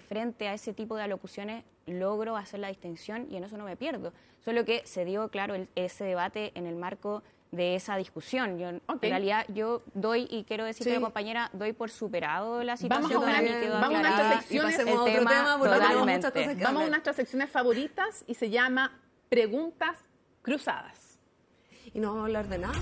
frente a ese tipo de alocuciones logro hacer la distinción y en eso no me pierdo. Solo que se dio, claro, ese debate en el marco de esa discusión. Yo, en realidad, yo doy, y quiero decirte, compañera, doy por superado la situación. Vamos a nuestras secciones, pasemos a otro tema, porque tenemos muchas cosas que vamos a nuestras secciones favoritas y se llama Preguntas Cruzadas. ¿Y no vamos a hablar de nada?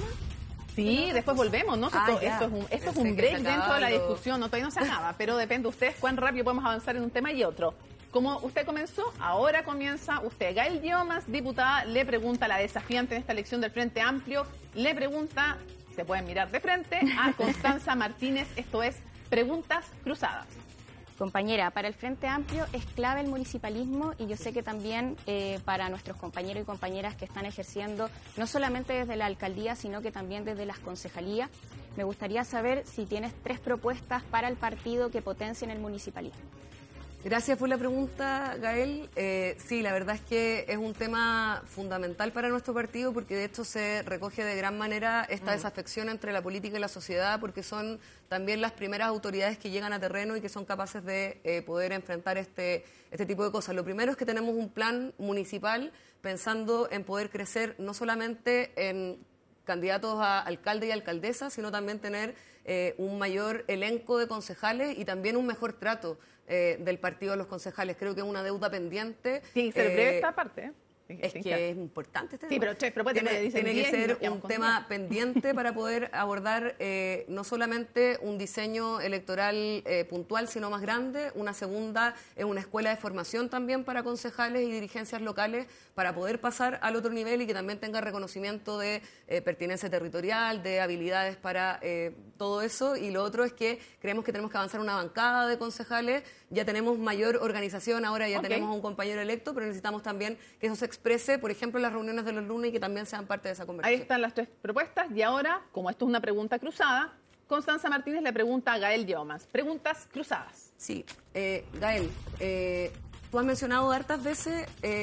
Sí, después volvemos, ¿no? Esto es un break dentro de la discusión, no, todavía no se acaba, pero depende de ustedes cuán rápido podemos avanzar en un tema y otro. Como usted comenzó, ahora comienza usted. Gael Diomas, diputada, le pregunta a la desafiante en esta elección del Frente Amplio, le pregunta, se pueden mirar de frente, a Constanza Martínez, esto es Preguntas Cruzadas. Compañera, para el Frente Amplio es clave el municipalismo y yo sé que también para nuestros compañeros y compañeras que están ejerciendo, no solamente desde la alcaldía, sino que también desde las concejalías, me gustaría saber si tienes 3 propuestas para el partido que potencien el municipalismo. Gracias por la pregunta, Gael. Sí, la verdad es que es un tema fundamental para nuestro partido porque de hecho se recoge de gran manera esta desafección entre la política y la sociedad porque son también las primeras autoridades que llegan a terreno y que son capaces de poder enfrentar este tipo de cosas. Lo primero es que tenemos un plan municipal pensando en poder crecer no solamente en candidatos a alcalde y alcaldesa, sino también tener un mayor elenco de concejales y también un mejor trato del partido de los concejales. Creo que es una deuda pendiente. Tiene que ser breve esta parte, ¿eh? Es que es importante este tema. Sí, pero che, tiene que ser un tema pendiente para poder abordar no solamente un diseño electoral puntual, sino más grande. Una segunda es una escuela de formación también para concejales y dirigencias locales para poder pasar al otro nivel y que también tenga reconocimiento de pertinencia territorial, de habilidades para todo eso. Y lo otro es que creemos que tenemos que avanzar una bancada de concejales. Ya tenemos mayor organización, ahora ya tenemos a un compañero electo, pero necesitamos también que eso se exprese, por ejemplo, en las reuniones de los lunes y que también sean parte de esa conversación. Ahí están las 3 propuestas y ahora, como esto es una pregunta cruzada, Constanza Martínez le pregunta a Gael Diomas. Preguntas cruzadas. Sí, Gael, tú has mencionado hartas veces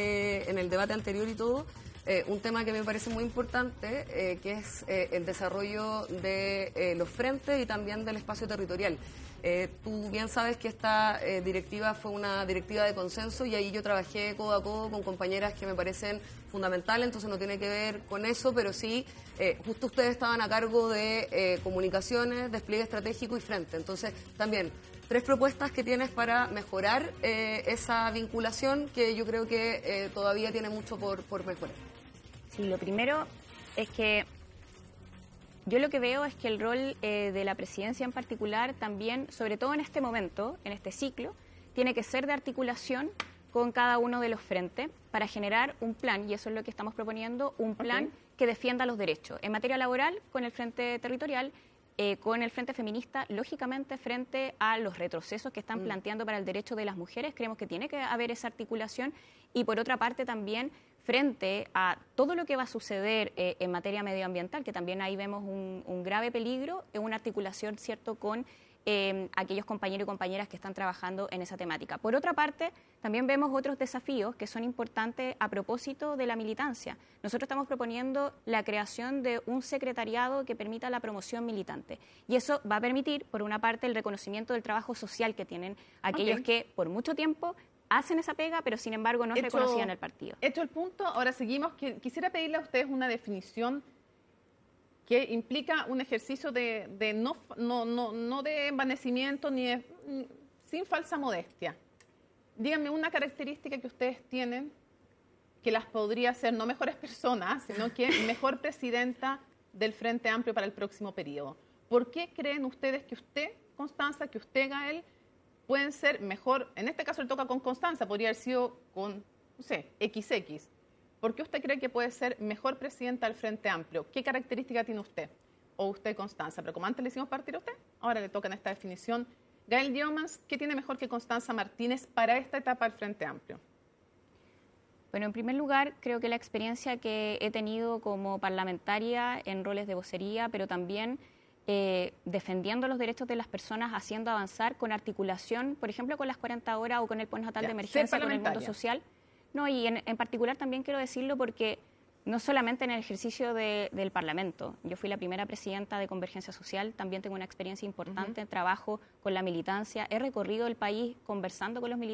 en el debate anterior y todo, un tema que me parece muy importante, que es el desarrollo de los frentes y también del espacio territorial. Tú bien sabes que esta directiva fue una directiva de consenso y ahí yo trabajé codo a codo con compañeras que me parecen fundamentales, entonces no tiene que ver con eso, pero sí, justo ustedes estaban a cargo de comunicaciones, despliegue estratégico y frente. Entonces, también, 3 propuestas que tienes para mejorar esa vinculación que yo creo que todavía tiene mucho por mejorar. Sí, lo primero es que yo lo que veo es que el rol de la presidencia en particular también, sobre todo en este momento, en este ciclo, tiene que ser de articulación con cada uno de los frentes para generar un plan, y eso es lo que estamos proponiendo, un plan que defienda los derechos. En materia laboral, con el frente territorial, con el frente feminista, lógicamente frente a los retrocesos que están planteando para el derecho de las mujeres, creemos que tiene que haber esa articulación, y por otra parte también frente a todo lo que va a suceder en materia medioambiental, que también ahí vemos un grave peligro, en una articulación, ¿cierto?, con aquellos compañeros y compañeras que están trabajando en esa temática. Por otra parte, también vemos otros desafíos que son importantes a propósito de la militancia. Nosotros estamos proponiendo la creación de un secretariado que permita la promoción militante. Y eso va a permitir, por una parte, el reconocimiento del trabajo social que tienen aquellos que por mucho tiempo hacen esa pega, pero sin embargo no es reconocida en el partido. Hecho el punto, ahora seguimos. Quisiera pedirle a ustedes una definición que implica un ejercicio de no de envanecimiento ni sin falsa modestia. Díganme una característica que ustedes tienen que las podría hacer no mejores personas, sino que mejor presidenta del Frente Amplio para el próximo periodo. ¿Por qué creen ustedes que usted, Constanza, que usted, Gael, pueden ser mejor? En este caso le toca con Constanza, podría haber sido con, no sé, XX. ¿Por qué usted cree que puede ser mejor presidenta del Frente Amplio? ¿Qué característica tiene usted? O usted, Constanza. Pero como antes le hicimos partir a usted, ahora le toca en esta definición. Gael Diomas, ¿qué tiene mejor que Constanza Martínez para esta etapa del Frente Amplio? Bueno, en primer lugar, creo que la experiencia que he tenido como parlamentaria en roles de vocería, pero también defendiendo los derechos de las personas, haciendo avanzar con articulación, por ejemplo, con las 40 horas o con el postnatal de emergencia, con el mundo social. No, y en particular también quiero decirlo porque no solamente en el ejercicio del Parlamento, yo fui la primera presidenta de Convergencia Social, también tengo una experiencia importante, trabajo con la militancia, he recorrido el país conversando con los militantes.